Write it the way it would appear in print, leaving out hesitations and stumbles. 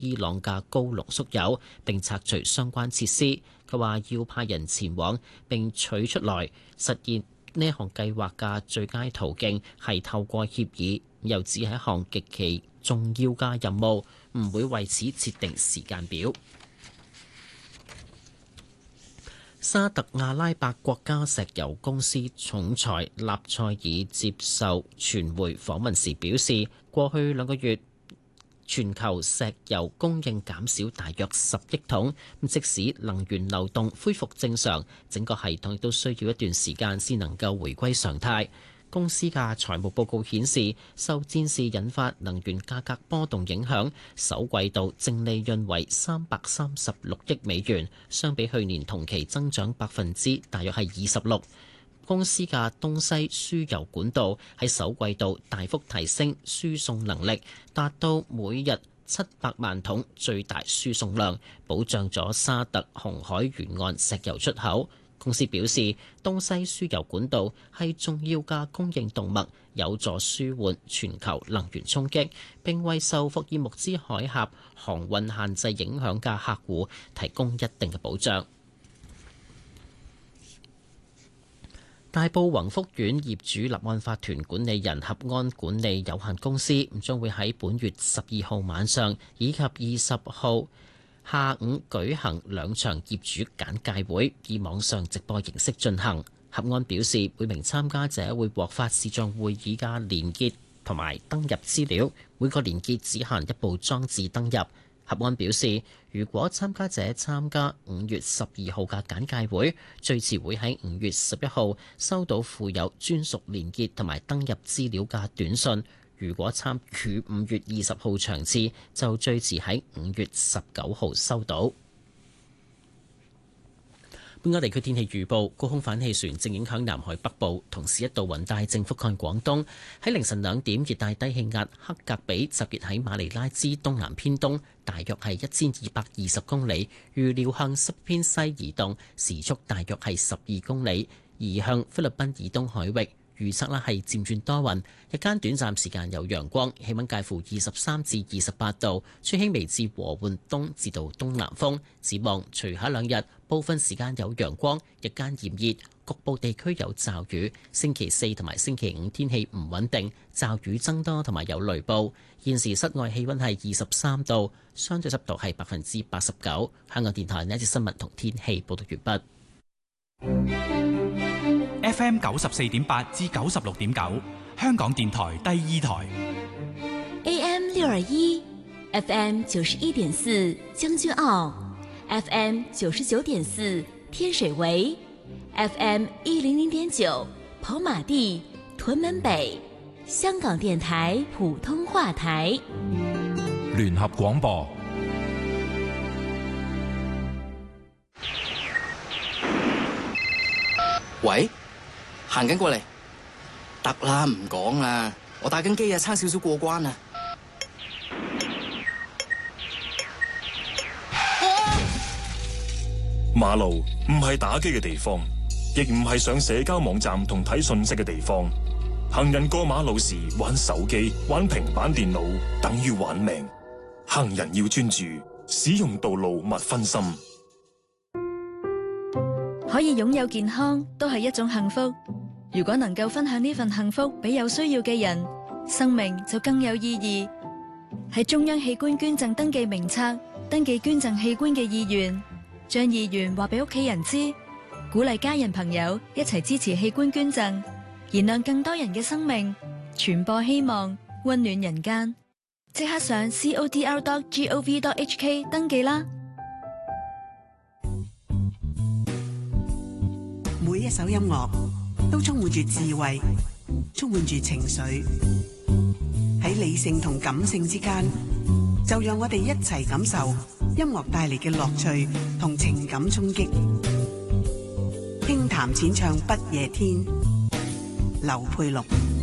伊朗嘅高濃縮鈾，並拆除相關設施。佢話要派人前往並取出來，實現呢項計劃嘅最佳途徑係透過協議，又指係一項極其重要嘅任務，唔會為此設定時間表。沙特阿拉伯國家石油公司總裁納賽爾接受傳媒訪問時表示，過去2個月全球石油供應減少大約10億桶，即使能源流動恢復正常，整個系統亦都需要一段時間先能夠回歸常態。公司嘅財務報告顯示，受戰事引發能源價格波動影響，首季度淨利潤為336億美元，相比去年同期增長大約係26%。公司嘅東西輸油管道喺首季度大幅提升輸送能力，達到每日700萬桶最大輸送量，保障咗沙特紅海沿岸石油出口。公司表示，東西輸油管道係重要嘅供應動脈，有助舒緩全球能源衝擊，並為受福爾摩斯海峽航運限制影響嘅客戶提供一定嘅保障。大埔宏福苑業主立案法團管理人合安管理有限公司將會喺本月12號晚上以及20號下午舉行2場業主簡介會，以網上直播形式進行。合安表示，每名參加者會獲發視像會議嘅連結同埋登入資料，每個連結只限一部裝置登入。合安表示，如果參加者參加5月12號嘅簡介會，最遲會喺5月11號收到附有專屬連結同埋登入資料嘅短信。如果參與5月20號場次，就最遲喺5月19號收到。本港地區天氣預報，高空反氣旋正影響南海北部，同時一道雲帶正覆蓋廣東。喺凌晨2點，熱帶低氣壓克格比集結喺馬尼拉之東南偏東，大約係1220公里，預料向西偏西移動，時速大約係12公里，移向菲律賓以東海域。預測啦係漸轉多雲，日間短暫時間有陽光，氣溫介乎23至28度，吹輕微至和緩東至到東南風。展望隨後2日，部分時間有陽光，日間炎熱，局部地區有驟雨。星期4同埋星期5天氣唔穩定，驟雨增多同埋有雷暴。現時室外氣溫係23度，相對濕度係89%。香港電台呢一節新聞同天氣報道完畢。 FM 94.8至96.9，香港電台第2台。 AM 621 FM 91.4將軍澳 FM 99.4天水圍 FM 100.9跑馬地屯門北，香港電台普通話台。 聯合廣播。 喂，行緊過嚟，得啦，唔講啦，我打緊機啊，差少少過關啊！ 馬路唔係打機嘅地方，亦唔係上社交網站同睇信息嘅地方。行人過馬路時玩手機、玩平板電腦，等於玩命。行人要專注，使用道路勿分心。 可以擁有健康都係一種幸福，如果能夠分享呢份幸福俾有需要嘅人，生命就更有意義。喺中央器官捐贈登記名冊登記捐贈器官嘅意願，將意願話俾屋企人知，鼓勵家人朋友一齊支持器官捐贈，燃亮更多人嘅生命，傳播希望，溫暖人間。即刻上 codr.gov.hk 登記啦！ 每一首音樂都充滿住智慧，充滿住情緒，喺理性同感性之間，就讓我哋一齊感受音樂帶嚟嘅樂趣同情感衝擊。輕談淺唱不夜天，劉佩祿。